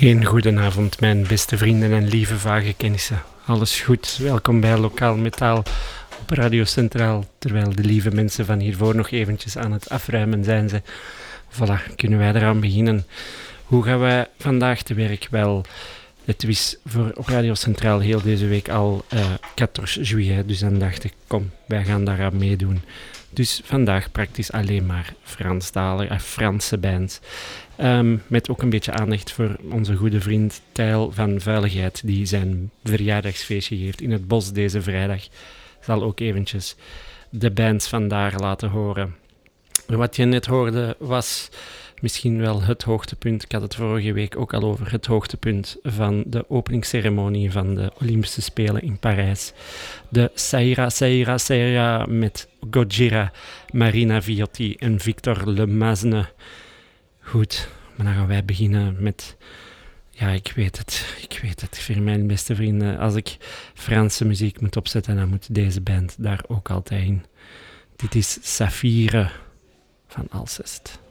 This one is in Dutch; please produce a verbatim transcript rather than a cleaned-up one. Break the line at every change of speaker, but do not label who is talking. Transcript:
Een goedenavond, mijn beste vrienden en lieve vage kennissen. Alles goed? Welkom bij Lokaal Metaal op Radio Centraal. Terwijl de lieve mensen van hiervoor nog eventjes aan het afruimen zijn ze. Voilà, kunnen wij eraan beginnen. Hoe gaan wij vandaag te werk? Wel, het is voor op Radio Centraal heel deze week al uh, veertien juillet, dus dan dacht ik, kom, wij gaan daaraan meedoen. Dus vandaag praktisch alleen maar Franstalige, uh, Franse bands. Um, met ook een beetje aandacht voor onze goede vriend Tijl van Vuiligheid, die zijn verjaardagsfeestje geeft in het bos deze vrijdag. Zal ook eventjes de bands vandaag laten horen. Wat je net hoorde was misschien wel het hoogtepunt. Ik had het vorige week ook al over het hoogtepunt van de openingsceremonie van de Olympische Spelen in Parijs. De Saira Saira Saira met Gojira, Marina Viotti en Victor Lemazne. Goed, maar dan gaan wij beginnen met... Ja, ik weet het. Ik weet het. Voor mijn beste vrienden, als ik Franse muziek moet opzetten, dan moet deze band daar ook altijd in. Dit is Saphire van Alcest.